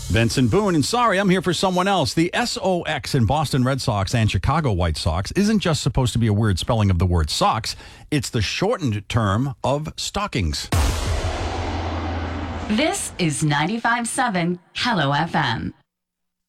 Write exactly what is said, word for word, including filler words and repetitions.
Vincent Boone, and sorry, I'm here for someone else. The S O X in Boston Red Sox and Chicago White Sox isn't just supposed to be a weird spelling of the word socks. It's the shortened term of stockings. This is ninety-five point seven Hello F M.